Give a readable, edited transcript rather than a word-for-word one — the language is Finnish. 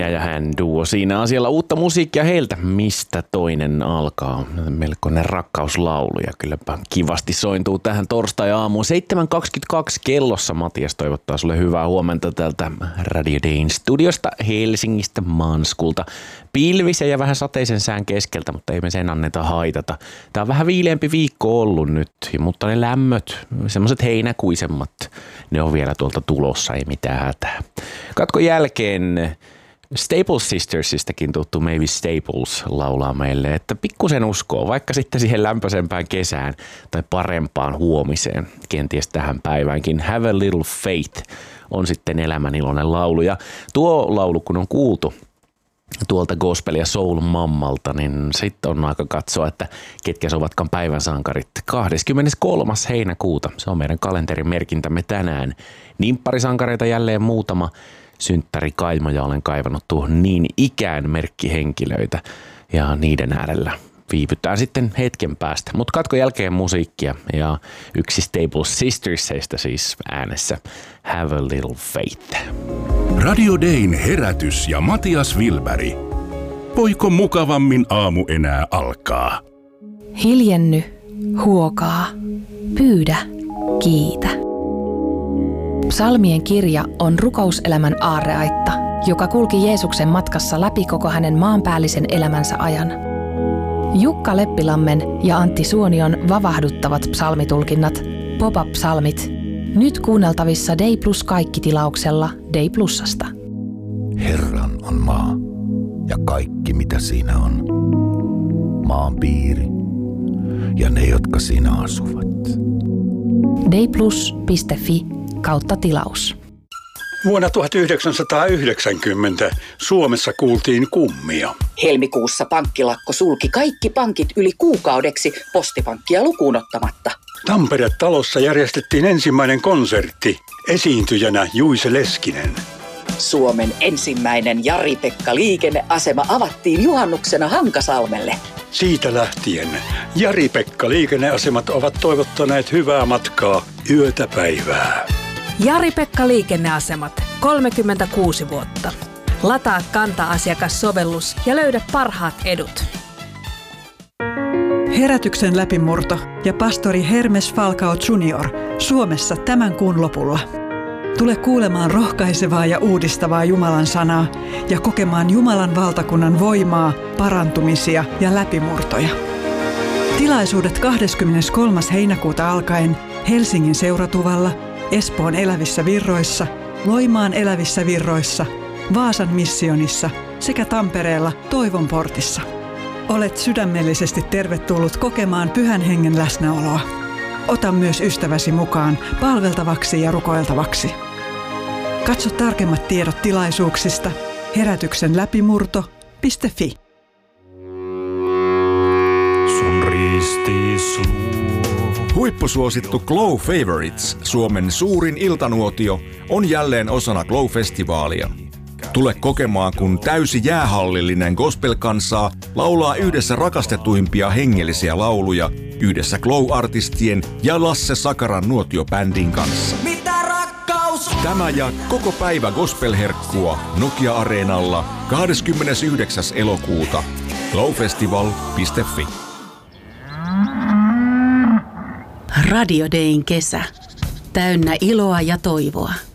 Mia ja hän duo siinä asialla uutta musiikkia heiltä. Mistä toinen alkaa? Melkoinen rakkauslaulu ja kylläpä kivasti sointuu tähän torstai-aamuun. 7.22 kellossa Matias toivottaa sulle hyvää huomenta täältä Radio Dayn studiosta Helsingistä Manskulta. Pilvisen ja vähän sateisen sään keskeltä, mutta ei me sen anneta haitata. Tää on vähän viileämpi viikko ollut nyt, mutta ne lämmöt, semmoiset heinäkuisemmat, ne on vielä tuolta tulossa, ei mitään hätää. Katkon jälkeen Staples Sistersistäkin tuttu Mavis Staples laulaa meille, että pikkusen uskoo, vaikka sitten siihen lämpöisempään kesään tai parempaan huomiseen, kenties tähän päiväänkin. Have a little faith on sitten elämäniloinen laulu. Ja tuo laulu, kun on kuultu tuolta gospel- ja soul-mammalta, niin sitten on aika katsoa, että ketkä ovatkaan päivän sankarit. 23. heinäkuuta, se on meidän kalenterin merkintämme tänään. Nimpparisankareita jälleen muutama. Synttärikaimoja olen kaivannut tuohon niin ikään merkkihenkilöitä ja niiden äärellä viivytään sitten hetken päästä. Mutta katkon jälkeen musiikkia ja yksi Staples Sistersistä siis äänessä Have a Little Faith. Radio Dayn herätys ja Matias Wilberg. Voiko mukavammin aamu enää alkaa? Hiljenny, huokaa, pyydä, kiitä. Psalmien kirja on rukouselämän aarreaitta, joka kulki Jeesuksen matkassa läpi koko hänen maanpäällisen elämänsä ajan. Jukka Leppilammen ja Antti Suonion vavahduttavat psalmitulkinnat, pop-up-psalmit, nyt kuunneltavissa Day Plus -kaikki-tilauksella Day Plusasta. Herran on maa ja kaikki mitä siinä on, maan piiri ja ne jotka siinä asuvat. dayplus.fi/tilaus. Vuonna 1990 Suomessa kuultiin kummia. Helmikuussa pankkilakko sulki kaikki pankit yli kuukaudeksi postipankkia lukuun ottamatta. Tampere-talossa järjestettiin ensimmäinen konsertti, esiintyjänä Juise Leskinen. Suomen ensimmäinen Jari-Pekka liikenneasema avattiin juhannuksena Hankasalmelle. Siitä lähtien Jari-Pekka liikenneasemat ovat toivottaneet hyvää matkaa yötä päivää. Jari-Pekka liikenneasemat, 36 vuotta. Lataa Kanta-asiakassovellus ja löydä parhaat edut. Herätyksen läpimurto ja pastori Hermes Falcao Junior Suomessa tämän kuun lopulla. Tule kuulemaan rohkaisevaa ja uudistavaa Jumalan sanaa ja kokemaan Jumalan valtakunnan voimaa, parantumisia ja läpimurtoja. Tilaisuudet 23. heinäkuuta alkaen Helsingin Seuratuvalla, Espoon Elävissä Virroissa, Loimaan Elävissä Virroissa, Vaasan missionissa sekä Tampereella Toivon portissa. Olet sydämellisesti tervetullut kokemaan Pyhän Hengen läsnäoloa. Ota myös ystäväsi mukaan palveltavaksi ja rukoiltavaksi. Katso tarkemmat tiedot tilaisuuksista herätyksenläpimurto.fi. Sun ristis Huippusuosittu Glow Favorites, Suomen suurin iltanuotio, on jälleen osana Glow-festivaalia. Tule kokemaan, kun täysi jäähallillinen gospel-kansaa laulaa yhdessä rakastetuimpia hengellisiä lauluja yhdessä Glow-artistien ja Lasse Sakaran nuotiobändin kanssa. Mitä rakkaus? Tämä ja koko päivä gospel-herkkua Nokia-areenalla 29. elokuuta. glowfestival.fi. Radio Dayn kesä. Täynnä iloa ja toivoa.